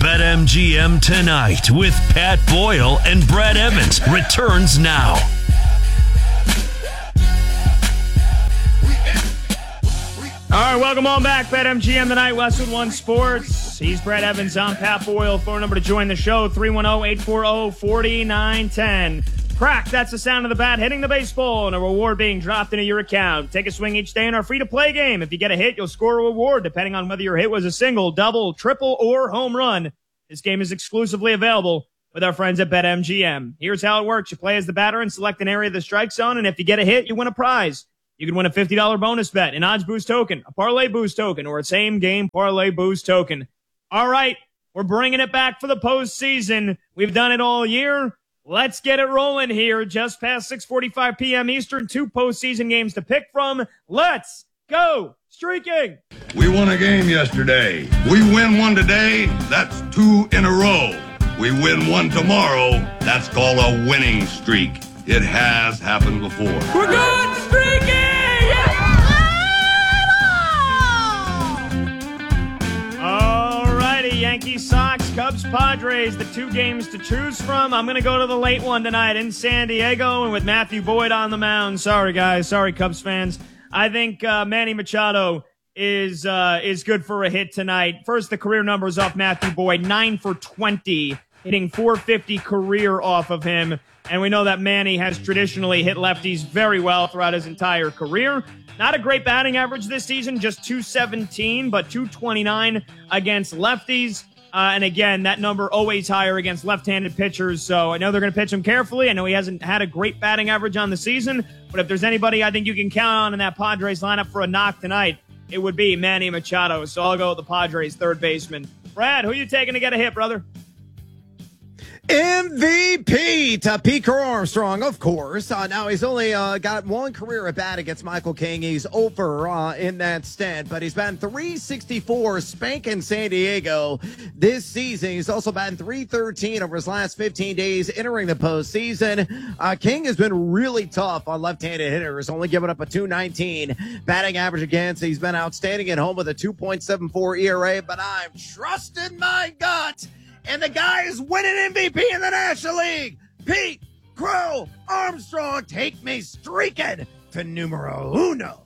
BetMGM Tonight with Pat Boyle and Brad Evans returns now. All right, welcome on back. BetMGM Tonight, Westwood One Sports. He's Brad Evans. I'm Pat Boyle. Phone number to join the show, 310-840-4910. Crack, that's the sound of the bat hitting the baseball and a reward being dropped into your account. Take a swing each day in our free-to-play game. If you get a hit, you'll score a reward depending on whether your hit was a single, double, triple, or home run. This game is exclusively available with our friends at BetMGM. Here's how it works. You play as the batter and select an area of the strike zone, and if you get a hit, you win a prize. You can win a $50 bonus bet, an odds boost token, a parlay boost token, or a same-game parlay boost token. All right, we're bringing it back for the postseason. We've done it all year. Let's get it rolling here. Just past 6:45 p.m. Eastern, 2 postseason games to pick from. Let's go streaking. We won a game yesterday. We win one today, that's 2 in a row. We win one tomorrow, that's called a winning streak. It has happened before. We're good streaking! Alrighty, Yankees, Sox, Cubs, Padres, the 2 games to choose from. I'm going to go to the late one tonight in San Diego and with Matthew Boyd on the mound. Sorry, guys. Sorry, Cubs fans. I think Manny Machado is good for a hit tonight. First, the career numbers off Matthew Boyd, 9 for 20, hitting .450 career off of him. And we know that Manny has traditionally hit lefties very well throughout his entire career. Not a great batting average this season, just .217, but .229 against lefties. And again, that number always higher against left-handed pitchers. So I know they're going to pitch him carefully. I know he hasn't had a great batting average on the season. But if there's anybody I think you can count on in that Padres lineup for a knock tonight, it would be Manny Machado. So I'll go with the Padres third baseman. Brad, who are you taking to get a hit, brother? MVP to Pete Armstrong, of course. Now, he's only got 1 career at bat against Michael King. He's over in that stint, but he's batting .364 spanking San Diego this season. He's also batting .313 over his last 15 days entering the postseason. King has been really tough on left-handed hitters, only giving up a .219 batting average against. He's been outstanding at home with a 2.74 ERA, but I'm trusting my gut. And the guy is winning MVP in the National League. Pete Crow Armstrong, take me streaking to numero uno.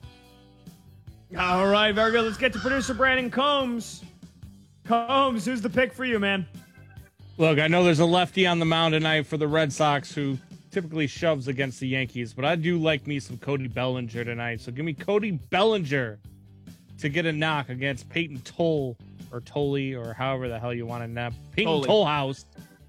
All right, very good. Let's get to producer Brandon Combs. Combs, who's the pick for you, man? Look, I know there's a lefty on the mound tonight for the Red Sox who typically shoves against the Yankees, but I do like me some Cody Bellinger tonight. So give me Cody Bellinger to get a knock against Peyton Toll. Or Tolley, or however the hell you want to nap. Peyton Tollhouse.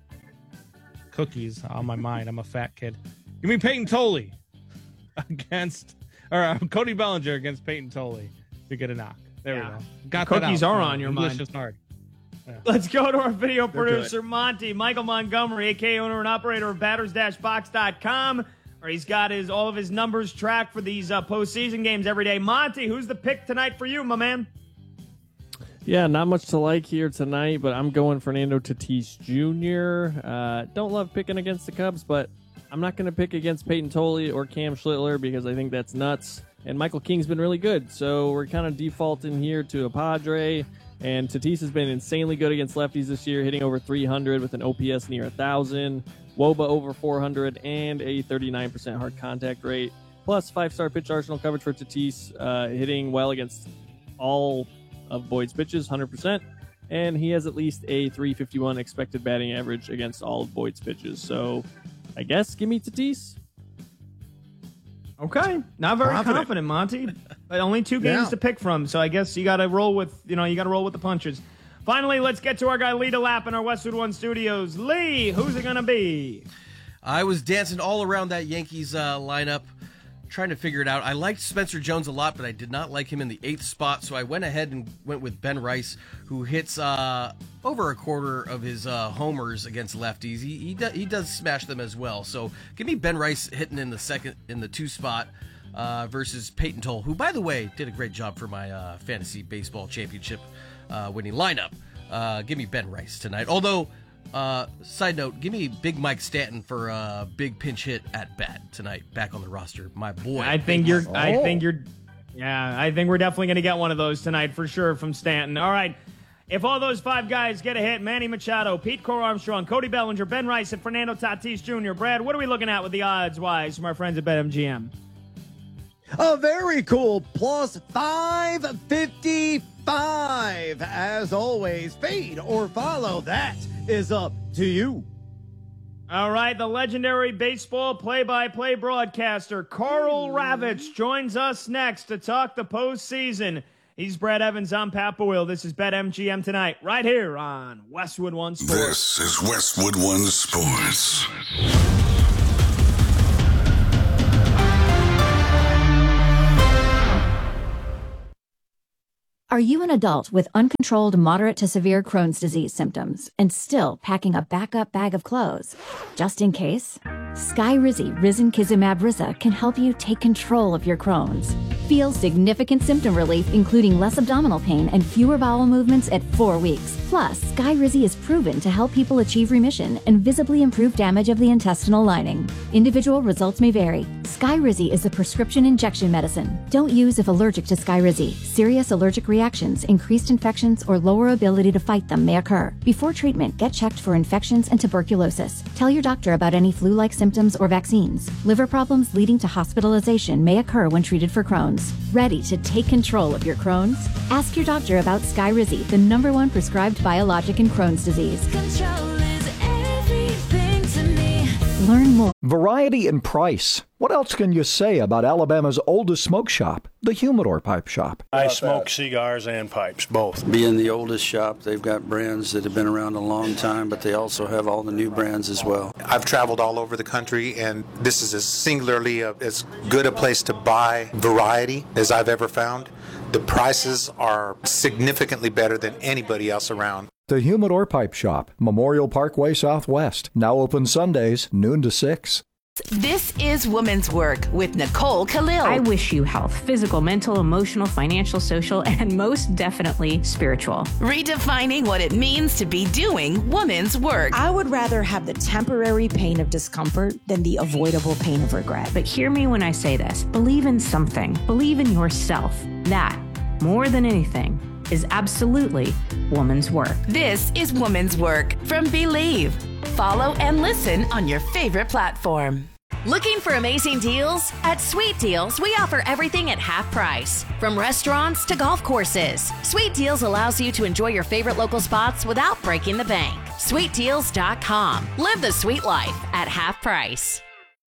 Cookies on my mind. I'm a fat kid. Give me Peyton Tolley against, or Cody Bellinger against Peyton Tolley to get a knock. There we go. Got cookies are on your mind. Just hard. Yeah. Let's go to our video producer, Monty, Michael Montgomery, a.k.a. owner and operator of batters-box.com, where he's got all of his numbers tracked for these postseason games every day. Monty, who's the pick tonight for you, my man? Yeah, not much to like here tonight, but I'm going Fernando Tatis Jr. Don't love picking against the Cubs, but I'm not going to pick against Peyton Tolley or Cam Schlittler because I think that's nuts. And Michael King's been really good, so we're kind of defaulting here to a Padre. And Tatis has been insanely good against lefties this year, hitting over 300 with an OPS near 1,000, WOBA over 400, and a 39% hard contact rate. Plus 5-star pitch arsenal coverage for Tatis, hitting well against all of Boyd's pitches, 100%, and he has at least a .351 expected batting average against all of Boyd's pitches. So, I guess give me Tatis. Okay, not very confident, Monty, but only 2 games to pick from. So I guess you got to roll with the punches. Finally, let's get to our guy Lee DeLapp in our Westwood One Studios. Lee, who's it gonna be? I was dancing all around that Yankees lineup, trying to figure it out. I liked Spencer Jones a lot, but I did not like him in the 8th spot, so I went ahead and went with Ben Rice, who hits over a quarter of his homers against lefties. He does smash them as well. So give me Ben Rice hitting in the 2 spot versus Peyton Toll, who, by the way, did a great job for my fantasy baseball championship winning lineup. Give me Ben Rice tonight. Although, side note, give me Big Mike Stanton for a big pinch hit at bat tonight, back on the roster. My boy. I think we're definitely going to get one of those tonight for sure from Stanton. All right. If all those 5 guys get a hit, Manny Machado, Pete Core Armstrong, Cody Bellinger, Ben Rice, and Fernando Tatis Jr. Brad, what are we looking at with the odds-wise from our friends at BetMGM? Oh, very cool. Plus 555. As always, fade or follow. That is up to you. All right, the legendary baseball play-by-play broadcaster Carl Ravitch joins us next to talk the postseason. He's Brad Evans. I'm Pat Boyle. This is BetMGM Tonight, right here on Westwood One Sports. This is Westwood One Sports. Are you an adult with uncontrolled moderate to severe Crohn's disease symptoms and still packing a backup bag of clothes? Just in case? Skyrizi Risankizumab Riza can help you take control of your Crohn's. Feel significant symptom relief, including less abdominal pain and fewer bowel movements at 4 weeks. Plus, Skyrizi is proven to help people achieve remission and visibly improve damage of the intestinal lining. Individual results may vary. Skyrizi is a prescription injection medicine. Don't use if allergic to Skyrizi. Serious allergic reactions, increased infections, or lower ability to fight them may occur. Before treatment, get checked for infections and tuberculosis. Tell your doctor about any flu-like symptoms or vaccines. Liver problems leading to hospitalization may occur when treated for Crohn's. Ready to take control of your Crohn's? Ask your doctor about Skyrizi, the #1 prescribed biologic in Crohn's disease. Control is everything to me. Learn more. Variety and price. What else can you say about Alabama's oldest smoke shop, the Humidor Pipe Shop? I smoke cigars and pipes, both. Being the oldest shop, they've got brands that have been around a long time, but they also have all the new brands as well. I've traveled all over the country, and this is as singularly as good a place to buy variety as I've ever found. The prices are significantly better than anybody else around. The Humidor Pipe Shop, Memorial Parkway Southwest. Now open Sundays, noon to 6. This is Woman's Work with Nicole Khalil. I wish you health, physical, mental, emotional, financial, social, and most definitely spiritual. Redefining what it means to be doing woman's work. I would rather have the temporary pain of discomfort than the avoidable pain of regret. But hear me when I say this. Believe in something. Believe in yourself. That, more than anything, is absolutely woman's work. This is Woman's Work from Believe. Follow and listen on your favorite platform. Looking for amazing deals? At Sweet Deals, we offer everything at half price. From restaurants to golf courses. Sweet Deals allows you to enjoy your favorite local spots without breaking the bank. SweetDeals.com. Live the sweet life at half price.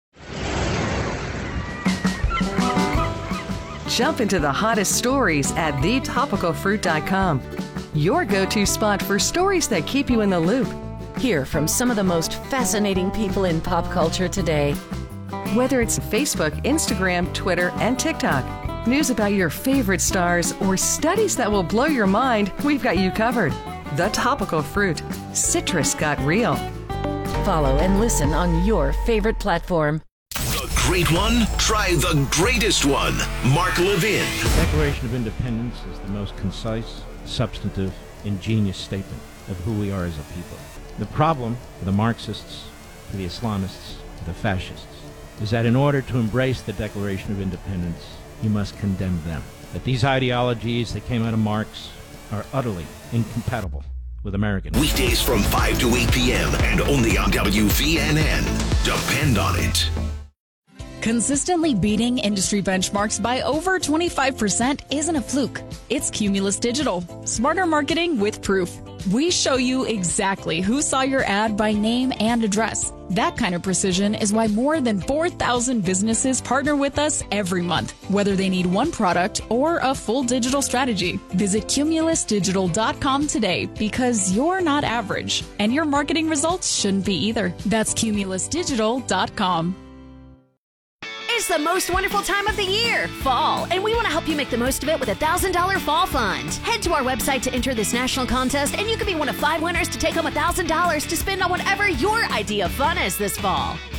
Jump into the hottest stories at thetopicalfruit.com. Your go-to spot for stories that keep you in the loop. Hear from some of the most fascinating people in pop culture today. Whether it's Facebook, Instagram, Twitter, and TikTok, news about your favorite stars, or studies that will blow your mind, we've got you covered. The Topical Fruit. Citrus got real. Follow and listen on your favorite platform. The great one? Try the greatest one. Mark Levin. The Declaration of Independence is the most concise, substantive, ingenious statement of who we are as a people. The problem for the Marxists, for the Islamists, for the fascists, is that in order to embrace the Declaration of Independence, you must condemn them. That these ideologies that came out of Marx are utterly incompatible with American. Weekdays from 5 to 8 p.m. and only on WVNN. Depend on it. Consistently beating industry benchmarks by over 25% isn't a fluke. It's Cumulus Digital. Smarter marketing with proof. We show you exactly who saw your ad by name and address. That kind of precision is why more than 4,000 businesses partner with us every month, whether they need one product or a full digital strategy. Visit cumulusdigital.com today because you're not average, and your marketing results shouldn't be either. That's cumulusdigital.com. It's the most wonderful time of the year, fall, and we want to help you make the most of it with a $1,000 fall fund. Head to our website to enter this national contest, and you could be one of 5 winners to take home $1,000 to spend on whatever your idea of fun is this fall.